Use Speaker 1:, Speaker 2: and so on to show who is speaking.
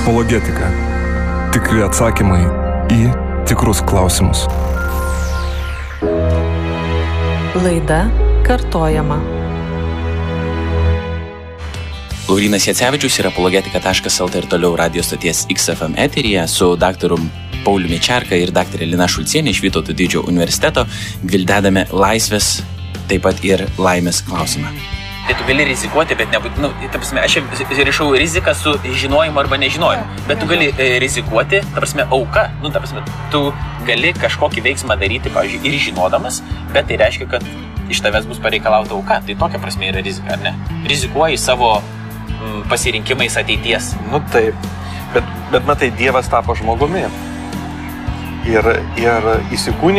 Speaker 1: Apologetika. Tikri atsakymai į tikrus klausimus.
Speaker 2: Laida kartojama.
Speaker 3: Laurynas Jacevičius ir apologetika.lt ir toliau radio stoties XFM eteryje su daktaru Pauliumi Čerka ir daktarė Lina Šulcienė iš Vytauto Didžiojo universiteto gvildedame laisvės, taip pat ir laimės klausimą. Tai tu gali rizikuoti, bet nebūtų, ta prasme, aš rišau riziką su žinojimu arba nežinojimu, bet tu gali rizikuoti, ta prasme, auka, ta prasme, tu gali kažkokį veiksmą daryti, pavyzdžiui, ir žinodamas, bet tai reiškia, kad iš tavęs bus pareikalauta auka, tai tokia prasme yra rizika, ar ne? Rizikuoji savo pasirinkimais ateities.
Speaker 4: Taip, bet matai, Dievas tapo žmogumi ir įsikūnija